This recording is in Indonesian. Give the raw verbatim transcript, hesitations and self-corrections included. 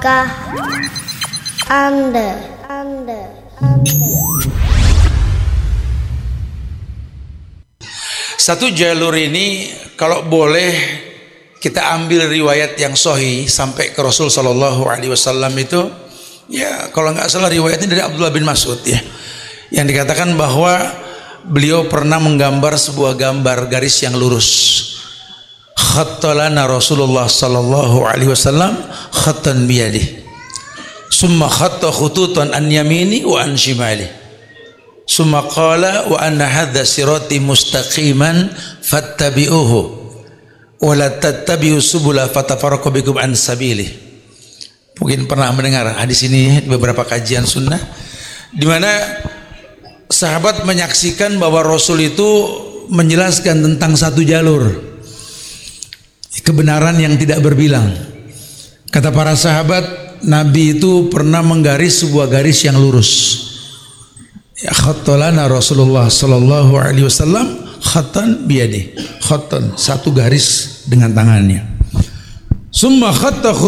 Tahukah Anda, Anda, Anda satu jalur ini kalau boleh kita ambil riwayat yang sahih sampai ke Rasul sallallahu alaihi wasallam itu, ya kalau nggak salah riwayatnya dari Abdullah bin Mas'ud ya, yang dikatakan bahwa beliau pernah menggambar sebuah gambar garis yang lurus. Khattalana Rasulullah sallallahu alaihi wasallam khattan biyadihi, summa khatta khututan an yamini wa an shimali, summa qala wa anna hadha sirati mustaqiman fattabi'uhu wa la tattabi'u subula fatafarraqu bikum an sabili. Mungkin pernah mendengar hadis ini di beberapa kajian sunnah, di mana sahabat menyaksikan bahwa Rasul itu menjelaskan tentang satu jalur kebenaran yang tidak berbilang. Kata para sahabat, Nabi itu pernah menggaris sebuah garis yang lurus. Ya, khattalana Rasulullah sallallahu alaihi wasallam khattan biyadi, khattan satu garis dengan tangannya. Summa khatta